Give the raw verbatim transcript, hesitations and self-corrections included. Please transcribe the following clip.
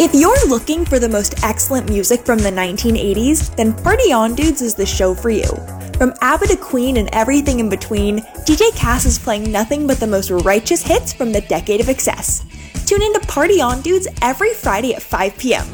If you're looking for the most excellent music from the nineteen eighties, then Party On Dudes is the show for you. From ABBA to Queen and everything in between, D J Cass is playing nothing but the most righteous hits from the decade of excess. Tune in to Party On Dudes every Friday at five p.m.